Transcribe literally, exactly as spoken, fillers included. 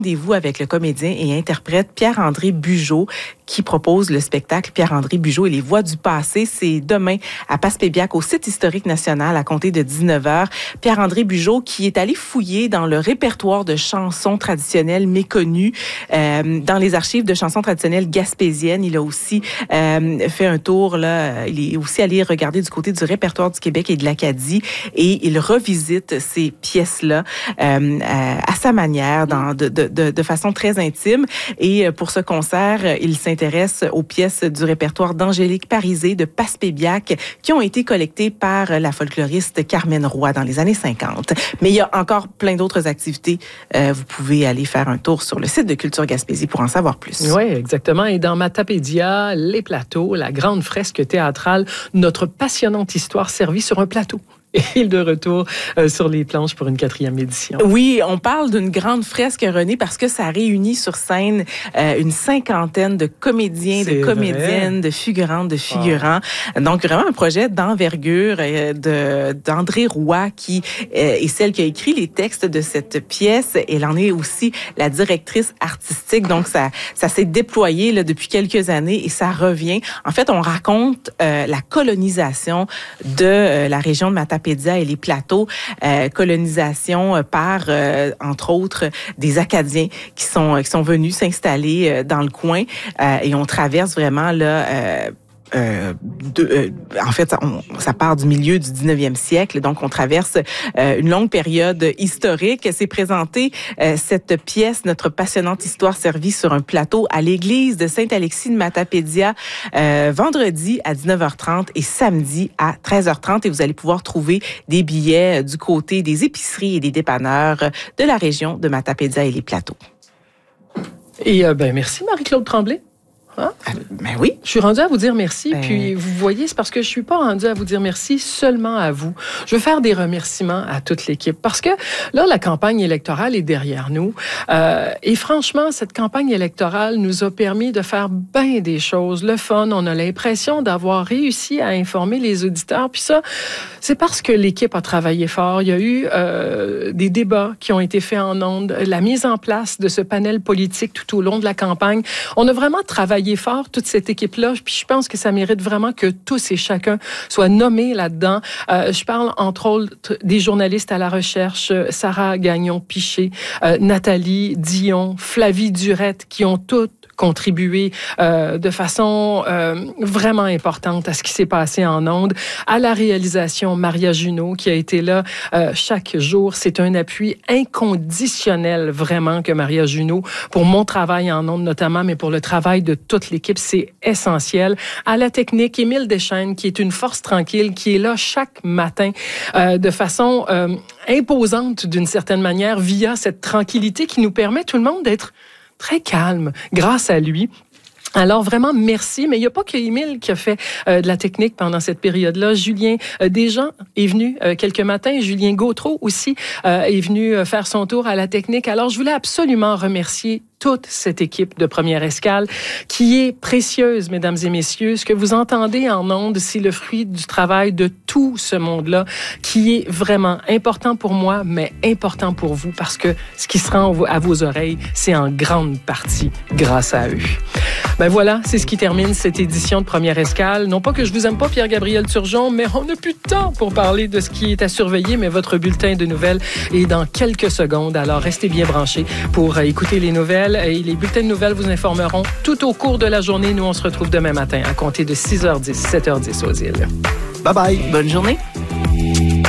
Rendez-vous avec le comédien et interprète Pierre-André Bugeaud qui propose le spectacle Pierre-André Bugeaud et les voix du passé. C'est demain à Passepébiac au site historique national à compter de dix-neuf heures. Pierre-André Bugeaud qui est allé fouiller dans le répertoire de chansons traditionnelles méconnues, euh, dans les archives de chansons traditionnelles gaspésiennes. Il a aussi euh, fait un tour, là, il est aussi allé regarder du côté du répertoire du Québec et de l'Acadie et il revisite ces pièces-là euh, à sa manière, dans, de, de, de, de façon très intime. Et pour ce concert, il s'intéresse aux pièces du répertoire d'Angélique Parisé de Passepébiac qui ont été collectées par la folkloriste Carmen Roy dans les années cinquante. Mais il y a encore plein d'autres activités. Euh, vous pouvez aller faire un tour sur le site de Culture Gaspésie pour en savoir plus. Oui, exactement. Et dans Matapédia, les plateaux, la grande fresque théâtrale, notre passionnante histoire servie sur un plateau. Et de retour euh, sur les planches pour une quatrième édition. Oui, on parle d'une grande fresque, René, parce que ça réunit sur scène euh, une cinquantaine de comédiens, C'est de comédiennes, vrai. de figurantes, de figurants. Wow. Donc, vraiment un projet d'envergure euh, de, d'André Roy, qui euh, est celle qui a écrit les textes de cette pièce. Elle en est aussi la directrice artistique. Donc, ça, ça s'est déployé là, depuis quelques années et ça revient. En fait, on raconte euh, la colonisation de euh, la région de Matapédia et les plateaux, euh, colonisation par, euh, entre autres, des Acadiens qui sont, qui sont venus s'installer euh, dans le coin euh, et on traverse vraiment là... Euh, Euh, de, euh, en fait, on, ça part du milieu du dix-neuvième siècle, donc on traverse euh, une longue période historique. C'est présenté euh, cette pièce, notre passionnante histoire servie sur un plateau à l'église de Saint-Alexis de Matapédia, euh, vendredi à dix-neuf heures trente et samedi à treize heures trente. Et vous allez pouvoir trouver des billets du côté des épiceries et des dépanneurs de la région de Matapédia et les plateaux. Et euh, ben merci Marie-Claude Tremblay. Hein? Ben oui. Je suis rendue à vous dire merci. Ben... Puis, vous voyez, c'est parce que je suis pas rendue à vous dire merci seulement à vous. Je veux faire des remerciements à toute l'équipe. Parce que là, la campagne électorale est derrière nous. Euh, et franchement, cette campagne électorale nous a permis de faire bien des choses. Le fun, on a l'impression d'avoir réussi à informer les auditeurs. Puis ça, c'est parce que l'équipe a travaillé fort. Il y a eu euh, des débats qui ont été faits en ondes. La mise en place de ce panel politique tout au long de la campagne. On a vraiment travaillé fort, toute cette équipe-là, puis je pense que ça mérite vraiment que tous et chacun soient nommés là-dedans. Euh, je parle, entre autres, des journalistes à la recherche, Sarah Gagnon-Piché, euh, Nathalie Dion, Flavie Durette, qui ont toutes contribué euh, de façon euh, vraiment importante à ce qui s'est passé en ondes. À la réalisation, Maria Junot, qui a été là euh, chaque jour. C'est un appui inconditionnel, vraiment, que Maria Junot, pour mon travail en ondes notamment, mais pour le travail de toute l'équipe, c'est essentiel. À la technique, Émile Deschênes, qui est une force tranquille, qui est là chaque matin euh, de façon euh, imposante d'une certaine manière, via cette tranquillité qui nous permet tout le monde d'être très calme grâce à lui. Alors vraiment, merci. Mais il n'y a pas que Émile qui a fait euh, de la technique pendant cette période-là. Julien euh, Desjans est venu euh, quelques matins. Julien Gautreau aussi euh, est venu euh, faire son tour à la technique. Alors, je voulais absolument remercier toute cette équipe de Première Escale qui est précieuse, mesdames et messieurs. Ce que vous entendez en ondes, c'est le fruit du travail de tout ce monde-là qui est vraiment important pour moi, mais important pour vous parce que ce qui se rend à vos oreilles, c'est en grande partie grâce à eux. Ben voilà, c'est ce qui termine cette édition de Première Escale. Non pas que je vous aime pas, Pierre-Gabriel Turgeon, mais on n'a plus de temps pour parler de ce qui est à surveiller, mais votre bulletin de nouvelles est dans quelques secondes. Alors, restez bien branchés pour écouter les nouvelles. Et les bulletins de nouvelles vous informeront tout au cours de la journée. Nous, on se retrouve demain matin à compter de six heures dix, sept heures dix aux îles. Bye bye. Bonne journée.